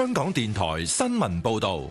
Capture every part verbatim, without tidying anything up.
香港電台新聞報道。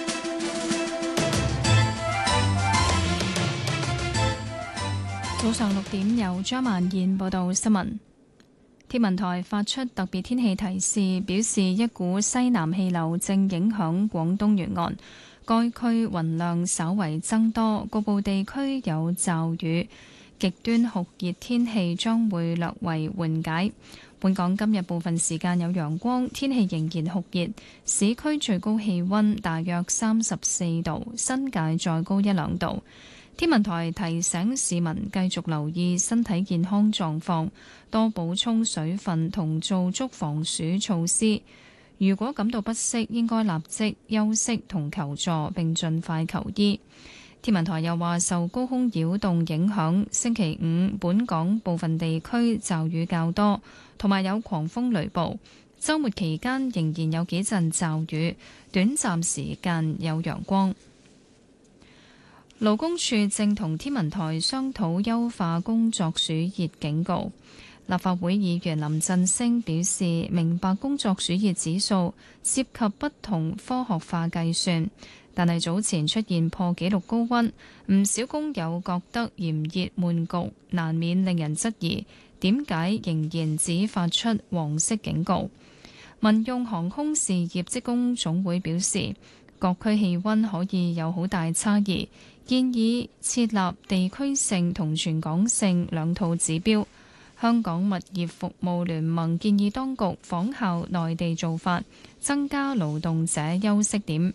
早上六點，由張曼燕報道新聞。天文台發出特別天氣提示，表示一股西南氣流正影響廣東沿岸，該區雲量稍為增多，局部地區有驟雨，極端酷熱天氣將會略為緩解。本港今日部分時間有陽光，天氣仍然酷熱，市區最高氣溫大約三十四度，新界再高一兩度。天文台提醒市民繼續留意身體健康狀況，多補充水分同做足防暑措施。如果感到不適，應該立即休息同求助，並盡快求醫。天文台又話，受高空擾動影響，星期五本港部分地區驟雨較多，同埋有狂風雷暴。週末期間仍然有幾陣驟雨，短暫時間有陽光。勞工處正同天文台商討優化工作暑熱警告。立法會議員林振昇表示，明白工作暑熱指數涉及不同科學化計算，但係早前出現破紀錄高溫，唔少工友覺得炎熱悶局，難免令人質疑點解仍然只發出黃色警告。民用航空事業職工總會表示，各區氣溫可以有好大差異，建議設立地區性同全港性兩套指標。香港物業服務聯盟建議當局仿效內地做法，增加勞動者休息點。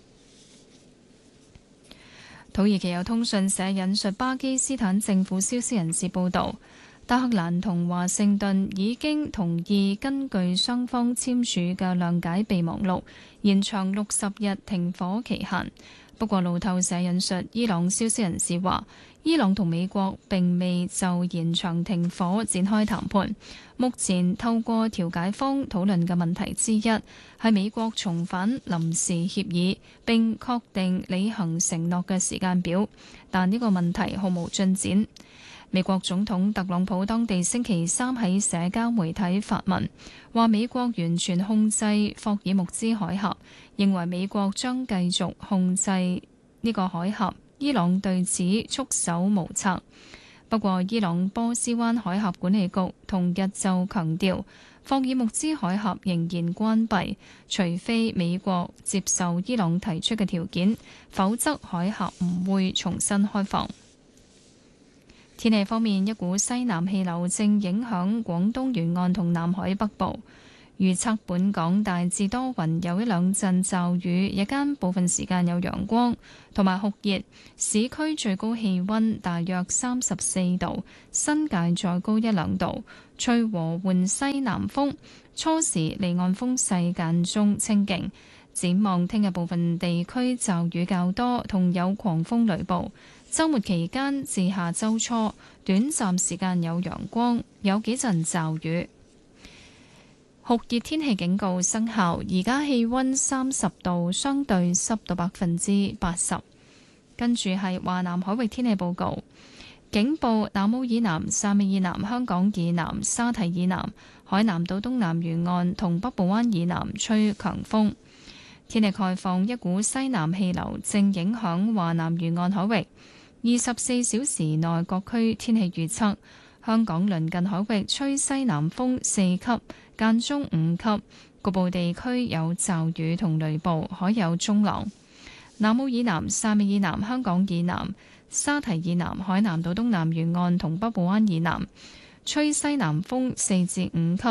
土耳其有通訊社引述巴基斯坦政府消息人士報導，德黑蘭同華盛頓已經同意根據雙方簽署嘅諒解備忘錄，延長六十日停火期限。不過路透社引述伊朗消息人士話，伊朗同美國並未就延長停火展開談判。目前透過調解方討論嘅問題之一係美國重返臨時協議並確定履行承諾嘅時間表，但呢個問題毫無進展。美國總統特朗普當地星期三喺社交媒體發文，話美國完全控制霍爾木茲海峽，認為美國將繼續控制呢個海峽，伊朗對此束手無策。不過，伊朗波斯灣海峽管理局同日就強調，霍爾木茲海峽仍然關閉，除非美國接受伊朗提出嘅條件，否則海峽唔會重新開放。天氣方面，一股西南氣流正影響廣東沿岸同南海北部，預測本港大致多雲，有一兩陣驟雨，日間部分時間有陽光同埋酷熱，市區最高氣溫大約三十四度，新界再高一兩度，吹和緩西南風，初時離岸風勢間中清勁。展望聽日部分地區驟雨較多，同有狂風雷暴。週末期間至下週初，短暫時間有陽光，有幾陣驟雨。酷熱天氣警告生效，而家氣溫三十度，相對濕度百分之八十。跟住係華南海域天氣報告，警報南澳以南、汕尾以南、香港以南、沙堤以南、海南島東南沿岸同北部灣以南吹強風。天氣概況，一股西南氣流正影響華南沿岸海域。二十四小時內各區天氣預測：香港鄰近海域吹西南風四級，間中五級，局部地區有驟雨同雷暴，海有中浪。南澳以南、汕尾以南、香港以南、沙堤以南、海南島東南沿岸同北部灣以南吹西南風四至五級。